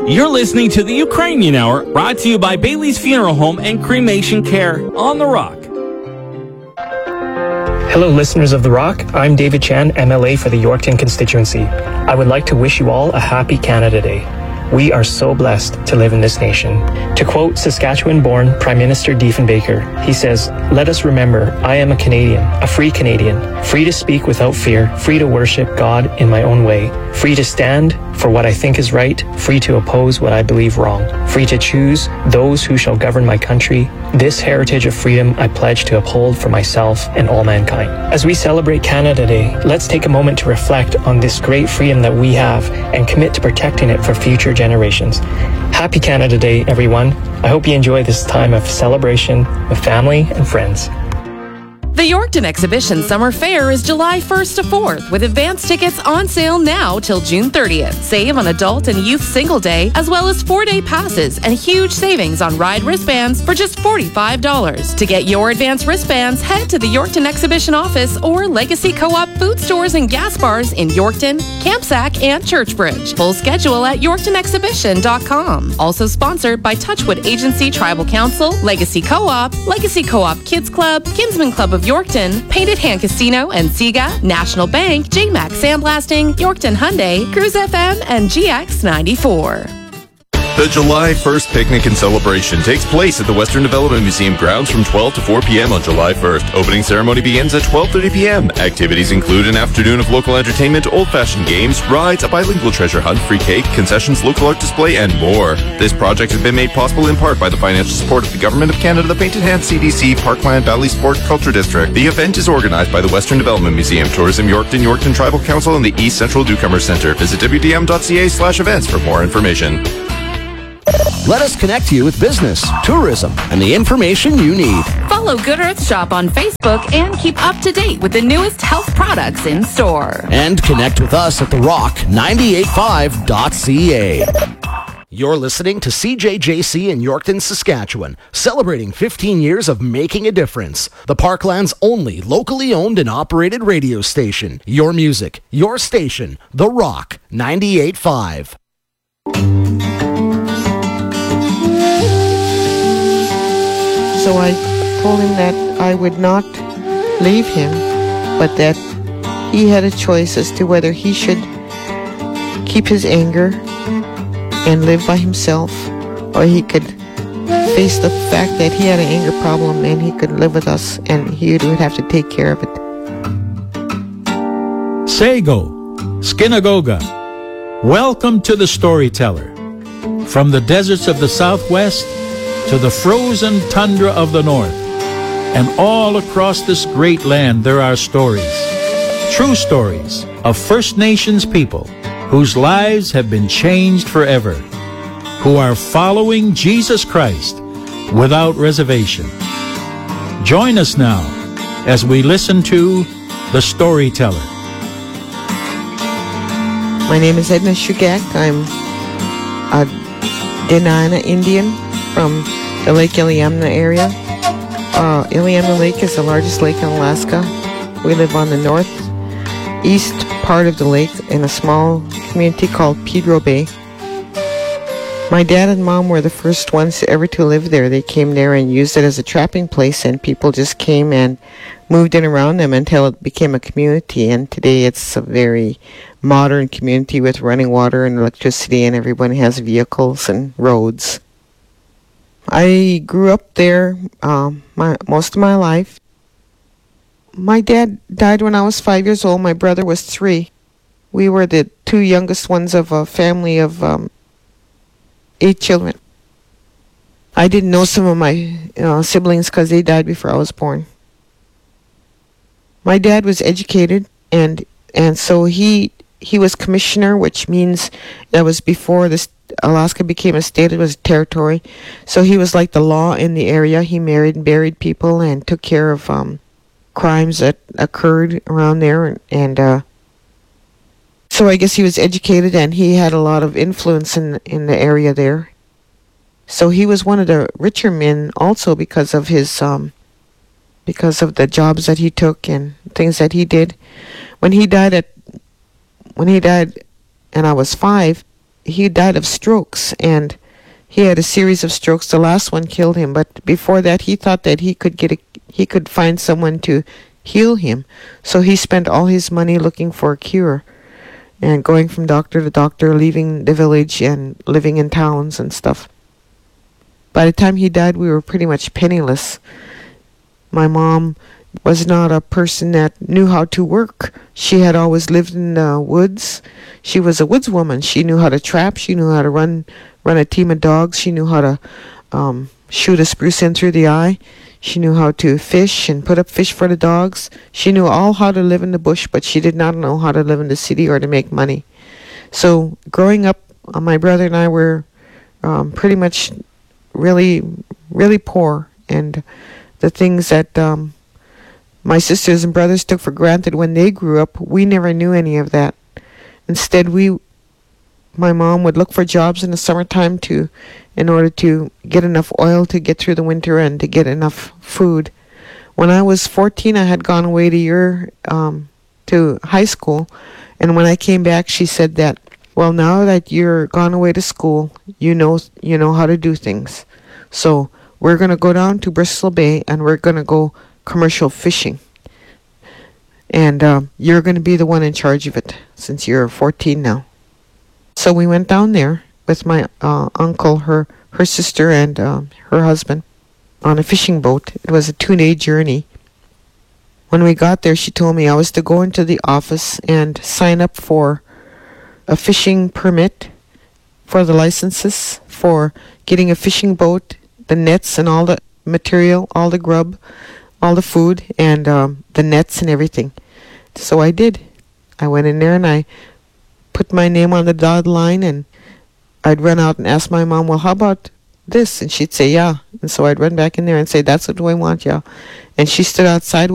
You're listening to the Ukrainian Hour, brought to you by Bailey's Funeral Home and Cremation Care on The Rock. Hello, listeners of The Rock. I'm David Chan, MLA for the Yorkton constituency. I would like to wish you all a happy Canada Day. We are so blessed to live in this nation. To quote Saskatchewan-born Prime Minister Diefenbaker, he says, "Let us remember, I am a Canadian, a free Canadian, free to speak without fear, free to worship God in my own way, free to stand for what I think is right, free to oppose what I believe wrong, free to choose those who shall govern my country. This heritage of freedom I pledge to uphold for myself and all mankind." As we celebrate Canada Day, let's take a moment to reflect on this great freedom that we have and commit to protecting it for future generations. Happy Canada Day, everyone. I hope you enjoy this time of celebration with family and friends. The Yorkton Exhibition Summer Fair is July 1st to 4th, with advance tickets on sale now till June 30th. Save on adult and youth single day, as well as 4-day passes and huge savings on ride wristbands for just $45. To get your advance wristbands, head to the Yorkton Exhibition office or Legacy Co-op food stores and gas bars in Yorkton, Campsack, and Churchbridge. Full schedule at YorktonExhibition.com. Also sponsored by Touchwood Agency Tribal Council, Legacy Co-op Kids Club, Kinsman Club of Yorkton, Painted Hand Casino and Sega, National Bank, JMax Sandblasting, Yorkton Hyundai, Cruise FM, and GX94. The July 1st picnic and celebration takes place at the Western Development Museum grounds from 12 to 4 p.m. on July 1st. Opening ceremony begins at 12:30 p.m. Activities include an afternoon of local entertainment, old-fashioned games, rides, a bilingual treasure hunt, free cake, concessions, local art display, and more. This project has been made possible in part by the financial support of the Government of Canada, the Painted Hand CDC, Parkland Valley Sport Culture District. The event is organized by the Western Development Museum, Tourism Yorkton, Yorkton Tribal Council, and the East Central Newcomer Centre. Visit wdm.ca/events for more information. Let us connect you with business, tourism, and the information you need. Follow Good Earth Shop on Facebook and keep up to date with the newest health products in store. And connect with us at therock985.ca. You're listening to CJJC in Yorkton, Saskatchewan, celebrating 15 years of making a difference. The Parkland's only locally owned and operated radio station. Your music, your station, The Rock 98.5. So I told him that I would not leave him, but that he had a choice as to whether he should keep his anger and live by himself, or he could face the fact that he had an anger problem and he could live with us and he would have to take care of it. Sago, Skinagoga, welcome to the Storyteller. From the deserts of the Southwest to the frozen tundra of the North, and all across this great land there are stories, true stories of First Nations people whose lives have been changed forever, who are following Jesus Christ without reservation. Join us now as we listen to The Storyteller. My name is Edna Shugak. I'm a Dena'ina Indian from the Lake Iliamna area. Iliamna Lake is the largest lake in Alaska. We live on the northeast part of the lake in a small community called Pedro Bay. My dad and mom were the first ones ever to live there. They came there and used it as a trapping place, and people just came and moved in around them until it became a community. And today it's a very modern community with running water and electricity, and everyone has vehicles and roads. I grew up there most of my life. My dad died when I was 5 years old. My brother was 3. We were the 2 youngest ones of a family of 8 children. I didn't know some of my siblings because they died before I was born. My dad was educated, and so he was commissioner, which means that was before this Alaska became a state. It was a territory. So he was like the law in the area. He married and buried people and took care of crimes that occurred around there. And so I guess he was educated, and he had a lot of influence in the area there. So he was one of the richer men also because of his because of the jobs that he took and things that he did. When he died and I was 5, he died of strokes, and he had a series of strokes. The last one killed him, but before that, he thought that he could find someone to heal him. So he spent all his money looking for a cure and going from doctor to doctor, leaving the village and living in towns and stuff. By the time he died, we were pretty much penniless. My mom was not a person that knew how to work. She had always lived in the woods. She was a woodswoman. She knew how to trap. She knew how to run a team of dogs. She knew how to shoot a spruce hen through the eye. She knew how to fish and put up fish for the dogs. She knew all how to live in the bush, but she did not know how to live in the city or to make money. So growing up, my brother and I were pretty much really, really poor, and the things that my sisters and brothers took for granted when they grew up, we never knew any of that. Instead, my mom would look for jobs in the summertime in order to get enough oil to get through the winter and to get enough food. When I was 14, I had gone away to high school, and when I came back, she said that, well, now that you're gone away to school, you know how to do things. So we're going to go down to Bristol Bay, and we're going to go commercial fishing. And you're going to be the one in charge of it, since you're 14 now. So we went down there with my uncle, her sister, and her husband on a fishing boat. It was a 2-day journey. When we got there, she told me I was to go into the office and sign up for a fishing permit, for the licenses, for getting a fishing boat, the nets and all the material, all the grub, all the food, and the nets and everything. So I did. I went in there and I put my name on the dotted line, and I'd run out and ask my mom, well, how about this? And she'd say, yeah. And so I'd run back in there and say, that's what I want, yeah. And she stood outside